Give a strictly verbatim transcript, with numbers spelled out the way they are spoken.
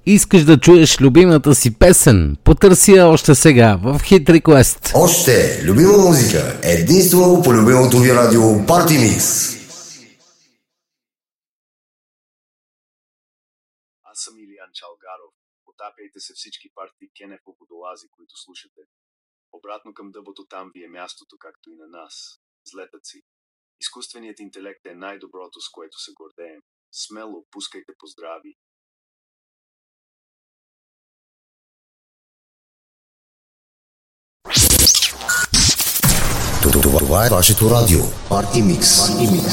Искаш да чуеш любимата си песен? Потърси я още сега в Hit Request. Още любима музика единствено по любимото ви радио Party Mix. Аз съм Илиян Чалгаров. Потапяйте се всички парти Кенефо водолази, които слушате. Обратно към дъбото, там ви е мястото, както и на нас. Злетъци. Изкуственият интелект е най-доброто, с което се гордеем. Смело пускайте поздрави. Това е вашето радио Party Mix. Party Mix.